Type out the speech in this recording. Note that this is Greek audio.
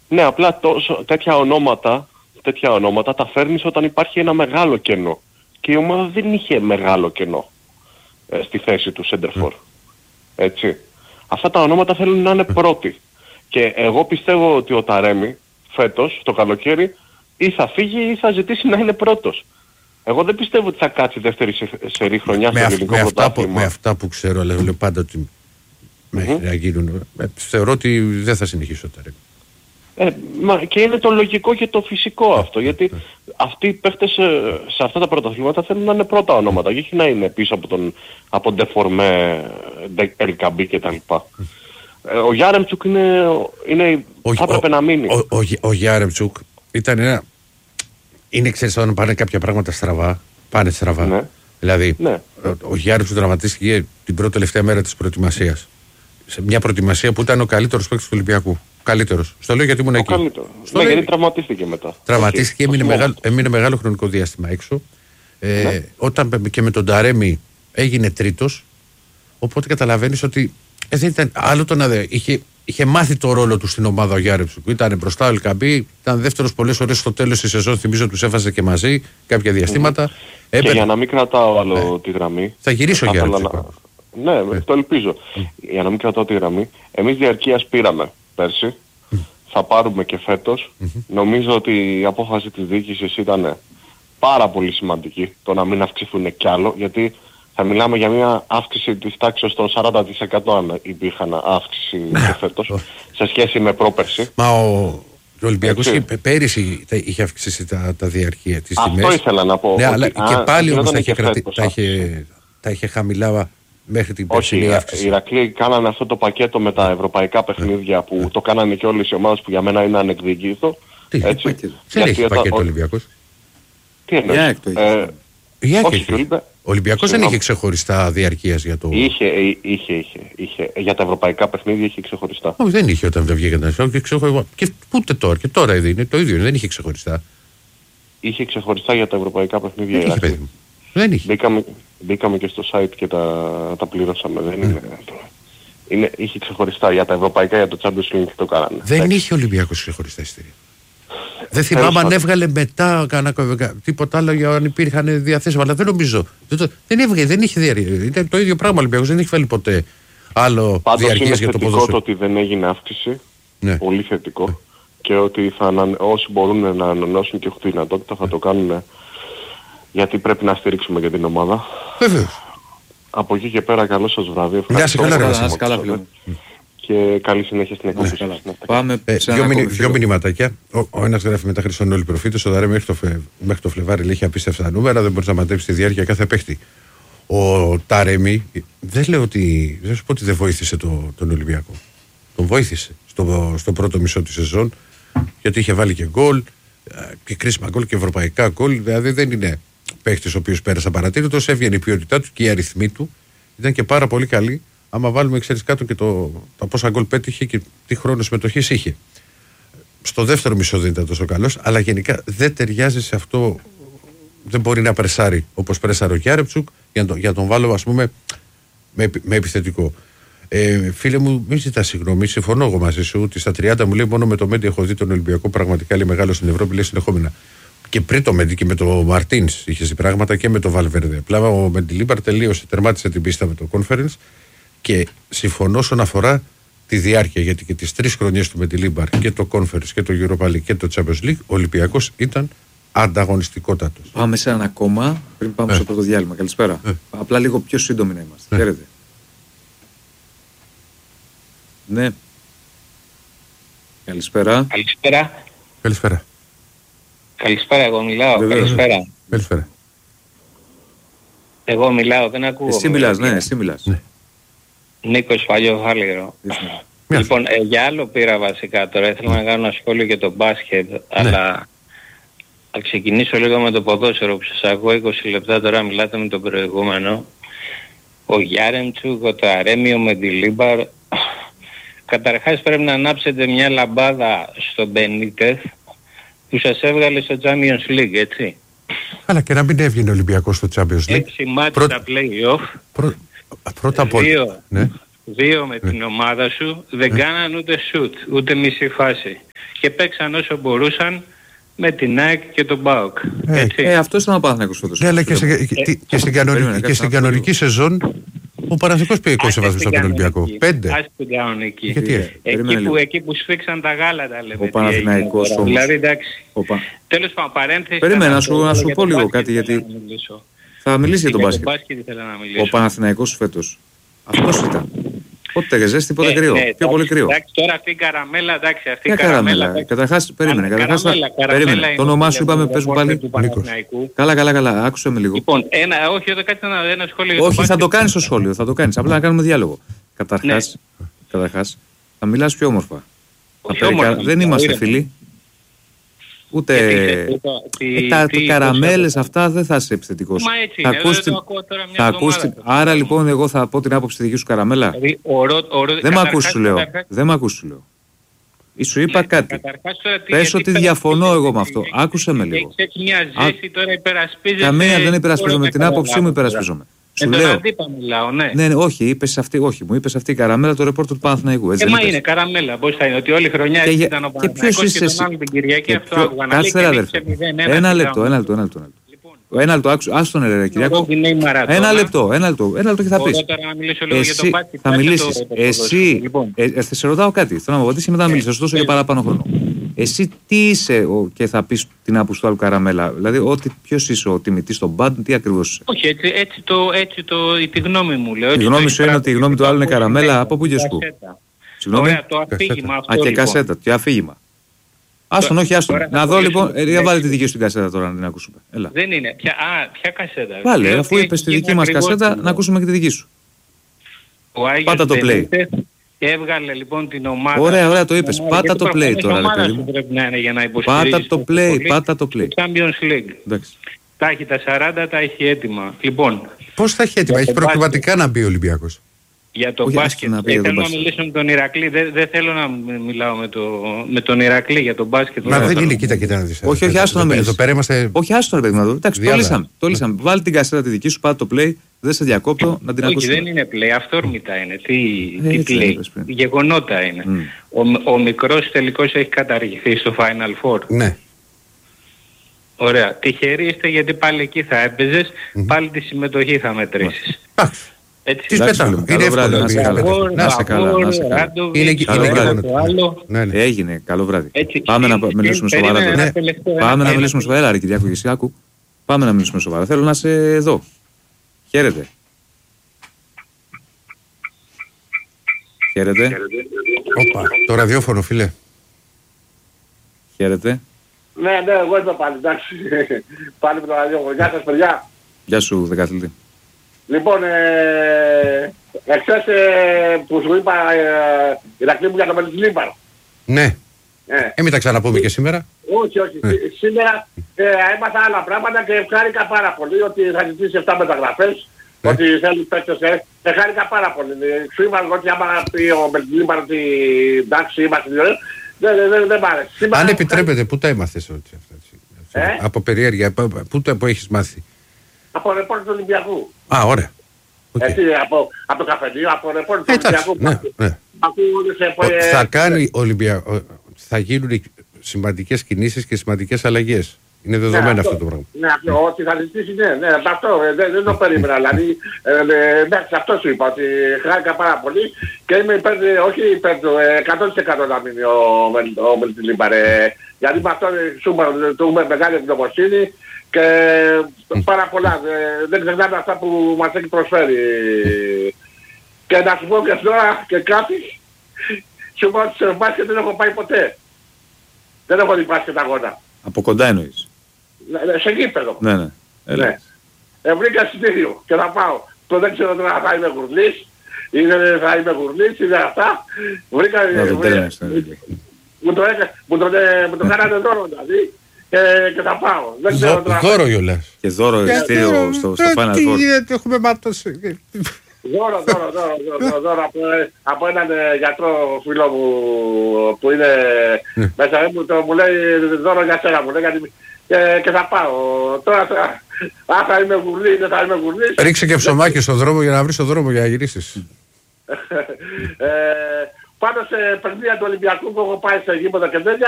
Ναι, απλά τέτοια ονόματα τα φέρνεις όταν υπάρχει ένα μεγάλο κενό. Και η ομάδα δεν είχε μεγάλο κενό στη θέση του center for. Έτσι. Αυτά τα ονόματα θέλουν να είναι πρώτοι. Και εγώ πιστεύω ότι ο Ταρέμι φέτος, το καλοκαίρι, ή θα φύγει ή θα ζητήσει να είναι πρώτος. Εγώ δεν πιστεύω ότι θα κάτσει δεύτερη σερί χρονιά στο ελληνικό πρωτάθλημα. Με αυτά που ξέρω, λέω πάντα ότι μέχρι να γίνουν. Θεωρώ ότι δεν θα συνεχίσει ο Ταρέμι. Και είναι το λογικό και το φυσικό αυτό, γιατί αυτοί οι παίχτες σε αυτά τα πρωταθλήματα θέλουν να είναι πρώτα ονόματα και όχι να είναι πίσω από Ντεφορμέ, Ελκαμπή κτλ. Ο Γιάρεμτσουκ θα έπρεπε να μείνει. Ο Γιάρεμτσουκ ήταν ξέρεις, όταν πάνε κάποια πράγματα στραβά, πάνε στραβά. Ναι. Δηλαδή, ο Γιάρεμτσουκ τραυματίστηκε την πρώτη τελευταία μέρα της προετοιμασίας. Σε μια προετοιμασία που ήταν ο καλύτερος παίκτης του Ολυμπιακού. Καλύτερος. Στο λέω γιατί ήμουν εκεί. Γιατί τραυματίστηκε μετά. Τραυματίστηκε, έμεινε μεγάλο χρονικό διάστημα έξω. Όταν και με τον Ταρέμι έγινε τρίτος, οπότε καταλαβαίνεις ότι δεν ήταν άλλο το να είχε μάθει το ρόλο του στην ομάδα ο Γιάρεμτσουκ. Ήταν μπροστά ο Ελκαμπή, ήταν δεύτερος πολλές ώρες στο τέλος της σεζόν. Θυμίζω τους έφασε και μαζί κάποια διαστήματα. Και για να μην κρατάω άλλο τη γραμμή. Θα γυρίσει ο Γιάρεμτσουκ. Ναι, το ελπίζω. Για να μην κρατάω τη γραμμή, εμείς διαρκείας πήραμε πέρσι. Θα πάρουμε και φέτος. Νομίζω ότι η απόφαση της διοίκησης ήταν πάρα πολύ σημαντική, το να μην αυξηθούν κι άλλο, γιατί θα μιλάμε για μια αύξηση της τάξης των 40% αν υπήρχαν αύξηση και φέτος, σε σχέση με πρόπερση. Μα ο Ολυμπιακός πέρυσι είχε αυξήσει τα διαρκεία της τιμές. Αυτό ήθελα να πω. Ναι, αλλά και πάλι όμως τα είχε χαμηλά μέχρι την περσινή αύξηση. Οι Ηρακλοί κάνανε αυτό το πακέτο με τα ευρωπαϊκά παιχνίδια που το κάνανε και όλες οι ομάδες που για μένα είναι ανεκδικήτο. Δεν έχει πακέτο Ολυμπιακός. Τι εννοείς? Ο Ολυμπιακός δεν είχε ξεχωριστά διαρκείας για το... Είχε. Για τα ευρωπαϊκά παιχνίδια είχε ξεχωριστά. Όχι, δεν είχε όταν δεν βγήκε τα ξεχωριστά. Και ούτε τώρα. Και τώρα είναι το ίδιο. Δεν είχε ξεχωριστά. Είχε ξεχωριστά για τα ευρωπαϊκά παιχνίδια. Δεν είχε. Μπήκαμε και στο site και τα πληρώσαμε. Δεν είναι. Είχε ξεχωριστά για τα ευρωπαϊκά, για το Champions League το κάνανε. Δεν είχε ο Ολυμπιακός ξεχωριστά εισιτήρια. Δεν θυμάμαι αν έβγαλε μετά τίποτα άλλο για αν υπήρχαν διαθέσιμα, αλλά δεν νομίζω. Δεν έβγαλε, δεν είχε διαρκεία. Ήταν το ίδιο πράγμα ο Ολυμπιακός, δεν έχει βάλει ποτέ άλλο διαρκείας για το ποδόσφαιρο. Πάντως είναι θετικό το ότι δεν έγινε αύξηση. Πολύ θετικό. Και ότι όσοι μπορούν να ανανεώσουν και έχουν τη δυνατότητα θα το κάνουν. Γιατί πρέπει να στηρίξουμε για την ομάδα. Βεβαίως. Από εκεί και πέρα καλό σας βράδυ. Γεια σας, καλά. Και καλή συνέχεια στην εκπομπή σας. Πάμε δύο μηνυματάκια. Ο ένας γράφει μετά χρυσόν όλοι προφήτες. Ο Δαρέ μέχρι το Φλεβάρι έχει απίστευτα νούμερα. Δεν μπορεί να μαντέψει τη διάρκεια κάθε παίχτη. Ο Ταρέμι δεν σου πω ότι δεν βοήθησε τον Ολυμπιακό. Τον βοήθησε στο πρώτο μισό της σεζόν, γιατί είχε βάλει και γκολ και κρίσιμα γκολ και ευρωπαϊκά γκολ. Δηλαδή δεν είναι παίχτης ο οποίος πέρασε απαρατήρητος. Έβγαινε η ποιότητά του και οι αριθμοί του ήταν και πάρα πολύ καλοί. Άμα βάλουμε, ξέρεις, κάτω και τα πόσα γκολ πέτυχε και τι χρόνο συμμετοχής είχε. Στο δεύτερο μισό δεν ήταν τόσο καλός, αλλά γενικά δεν ταιριάζει σε αυτό. Δεν μπορεί να πρεσάρει όπως πρέσαρε ο Γιάρεμτσουκ για να τον βάλω, ας πούμε, με επιθετικό. Φίλε μου, μην ζητάς συγγνώμη, συμφωνώ εγώ μαζί σου ότι στα 30 μου λέει μόνο με το Μέντι έχω δει τον Ολυμπιακό πραγματικά λέει μεγάλο στην Ευρώπη, λέει συνεχόμενα. Και πριν το Μέντι και με το Μαρτίνς είχε δει πράγματα και με το Βαλβέρδε. Απλά ο Μεντιλίμπαρ τελείωσε, τερμάτισε την πίστα με το Conference. Και συμφωνώ όσον αφορά τη διάρκεια, γιατί και τις 3 χρονιές του Μεντιλίμπαρ και το Conference και το Europa League και το Champions League, ο Ολυμπιακός ήταν ανταγωνιστικότατος. Πάμε σε ένα ακόμα πριν πάμε στο πρώτο διάλειμμα. Καλησπέρα. Απλά λίγο πιο σύντομοι να είμαστε. Χαίρετε. Ναι. Καλησπέρα. Καλησπέρα, εγώ μιλάω. Καλησπέρα. Εγώ μιλάω, δεν ακούω. Εσύ μιλάς, ναι, εσύ μιλάς. Ναι. Νίκος Παλιοχάλιρο. Λοιπόν, για άλλο πήρα βασικά τώρα. Ήθελα να κάνω ένα σχόλιο για το μπάσκετ, αλλά θα ξεκινήσω λίγο με το ποδόσφαιρο που σας ακούω 20 λεπτά τώρα μιλάτε με τον προηγούμενο. Ο Γιάρεμτσουκ, ο Ταρέμι, ο Μεντιλίμπαρ. Καταρχάς πρέπει να ανάψετε μια λαμπάδα στον Μπενίτεθ που σας έβγαλε στο Champions League, έτσι. Αλλά και να μην έβγαινε ο Ολυμπιακός στο Champions League. 6 μάτια τα play-off. Πρώτα απ' όλα. Δύο με την ομάδα σου δεν κάναν ούτε shoot, ούτε μισή φάση. και παίξαν όσο μπορούσαν με την ΑΕΚ και τον ΠΑΟΚ. Αυτό ήταν ο Παναθηναϊκός φέτος. Ναι, αλλά και στην κανονική σεζόν ο Παναθηναϊκός πήγε 20 βαθμούς από τον Ολυμπιακό. 5. Ας την κανονική. Εκεί που σφίξαν τα γάλατα, λέτε. Ο Παναθηναϊκός όμως. Δηλαδή, εντάξει. Τέλος πάντων, παρένθεση. Περίμενα να σου πω λίγο κάτι, γιατί θα μιλήσει για τον μπάσκετ. Ο Παναθηναϊκός φέτος αυτός ήταν. Πότε ζέστη, πότε κρύο. Πιο πολύ κρύο. Εντάξει, τώρα αυτή η καραμέλα, εντάξει, αυτή η καραμέλα. Καταρχάς, περίμενε. Το όνομά σου είπαμε, πες μου πάλι. Καλά, άκουσε με λίγο. Λοιπόν, όχι, εδώ κάτι ένα σχόλιο. Όχι, θα το κάνεις το σχόλιο, θα το κάνεις. Απλά να κάνουμε διάλογο. Καταρχάς, θα μιλάς πιο όμορφα. Δεν είμαστε φίλοι. Ούτε τα καραμέλες αυτά δεν θα είσαι επιθετικός. Μα έτσι είναι, θα ακούσει. Άρα λοιπόν εγώ θα πω την άποψη δική σου καραμέλα. Δεν μ' ακούς σου λέω. Σου είπα κάτι. Πες ότι διαφωνώ εγώ με αυτό. Άκουσε με λίγο. Έχεις μια ζέση τώρα υπερασπίζεσαι. Καμία δεν υπερασπίζομαι. Την άποψή μου υπερασπίζομαι. Σου λέω. Ναι, όχι, μου είπες αυτή η καραμέλα το ρεπόρτ του Παναθηναϊκού. Μα είναι καραμέλα, πώς θα είναι, ότι όλη χρονιά ήταν ο Παναθηναϊκός και τον άλλο την Κυριακή αυτό άκουγα να λέει και αδερφέ. Ένα λεπτό, άκουσε τον ρε Κυριάκο. Ένα λεπτό και θα πεις. Εσύ θα μιλήσεις, θα σε ρωτάω κάτι, θέλω να μου απαντήσεις και μετά να μιλήσεις, θα σου δώσω για παραπάνω χρόνο. Εσύ τι είσαι και θα πεις την άποψη του άλλου καραμέλα, δηλαδή ποιος είσαι, ο τιμητής στον μπαντ, τι ακριβώς είσαι. Όχι, τη γνώμη μου λέω. Η γνώμη σου είναι ότι η γνώμη του άλλου είναι καραμέλα, από πού και σκού. Ωραία, το αφήγημα αυτό. Και κασέτα, τι αφήγημα. Άστον, όχι, άστον. Να δω λοιπόν, για βάλε τη δική σου την κασέτα τώρα να την ακούσουμε. Έλα. Δεν είναι. Ποια κασέτα. Βάλε, αφού είπες τη δική μας κασέτα, να ακούσουμε και τη δική σου. Πάτα το play. Έβγαλε λοιπόν την ομάδα. Ωραία, το είπες. Πάτα το play τώρα. Πάτα το play. Champions League. Τα έχει τα 40, τα έχει έτοιμα. Λοιπόν. Πώς τα έχει έτοιμα, έχει προκριματικά να μπει ο Ολυμπιακός. Για το μπάσκετ. Θέλω να μιλήσω με τον Ηρακλή. Δεν θέλω να μιλάω με τον Ηρακλή για το μπάσκετ. Μα δεν είναι, κοίτα να δεις. Όχι, άστο να μιλήσεις. Εδώ πέρα είμαστε. Όχι, άστο να παιδί να δω. Εντάξει, το λύσαμε. Βάλει την κασέτα τη δική σου, πάτε το play. Δεν σε διακόπτω να την ακούσουμε. Όχι, δεν είναι play, αυτόρμητα είναι. Τι play. Γεγονότα είναι. Ο μικρός τελικός έχει καταργηθεί στο Final Four. Ναι. Ωραία. Τυχεροί είστε γιατί πάλι εκεί θα έπαιζες, πάλι τη συμμετοχή θα μετρήσεις. Τι πετάμε. Είναι εύκολο. Να σε καλά. Έγινε. Καλό βράδυ. Πάμε να μιλήσουμε σοβαρά τώρα. Πάμε να μιλήσουμε σοβαρά. Έλα ρε Κυριάκο, εσύ άκου. Πάμε να μιλήσουμε σοβαρά. Θέλω να είσαι εδώ. Χαίρετε. Όπα, το ραδιόφωνο φίλε. Χαίρετε. Ναι, εγώ είμαι πάλι, εντάξει. Πάλι με το ραδιόφωνο. Γεια σας παιδιά. Γεια σου Δεκαθλητή. Λοιπόν, εχθές που σου είπα Ηρακλή μου για το Μελτιλίμπαρ. Ναι. Μην τα ξαναπούμε και σήμερα. Όχι. Σήμερα έμαθα άλλα πράγματα και χάρηκα πάρα πολύ ότι θα ζητήσει 7 μεταγραφές. Ότι θέλει παίκτες. Χάρηκα πάρα πολύ. Σου είπα ότι άμα πει ο Μελτιλίμπαρ ότι εντάξει είμαστε δεν μ' άρεσε. Αν επιτρέπετε, πού τα έμαθες ότι αυτά. Από περιέργεια, πού έχεις μάθει. Από ρεπόρτ του Ολυμπιακού. Α, ωραία. Έτσι, από το καφενείο, από ρεπόρτ του Ολυμπιακού. Ναι. Θα κάνει θα γίνουν σημαντικές κινήσεις και σημαντικές αλλαγές. Είναι δεδομένο αυτό το πράγμα. Ναι, ότι θα ζητήσει, ναι, αυτό δεν το περίμενα. Δηλαδή, εντάξει, αυτό σου είπα, ότι χάρηκα πάρα πολύ και είμαι υπέρ, όχι υπέρ του 100% να μείνει ο Μελτιλίμπαρ. Γιατί με αυτό του έχουμε μεγάλη ευγνωμοσύνη και πάρα πολλά. Δεν ξεχνάμε αυτά που μας έχει προσφέρει. Και να σου πω και τώρα και κάτι, σου πω ότι σε μπάσκετ δεν έχω πάει ποτέ. Δεν έχω δει μπάσκετ αγώνα. Από κοντά εννοείς. Σε γήπεδο. Ναι. Βρήκα εισιτήριο και θα πάω. Το δεν ξέρω τώρα θα είμαι γουρλής, ή δεν θα είμαι γουρλής, ή δεν αυτά. Βρήκα... Μου το κάνανε δώρο δηλαδή και θα πάω. Δεν ξέρω τώρα... Δώρο γιολάς. Και δώρο εισιτήριο στο Final Four. Τι γίνεται, έχουμε μάτωση. Δώρο από έναν γιατρό φίλο μου που είναι μέσα μου λέει δώρο για σένα μου λέει και θα πάω. Τώρα αν θα είμαι γουρλή δεν θα είμαι γουρλής. Ρίξε και ψωμάκι στον δρόμο για να βρεις τον δρόμο για να γυρίσεις. Πάνω σε παιχνίδια του Ολυμπιακού που έχω πάει σε γήπεδα και τέτοια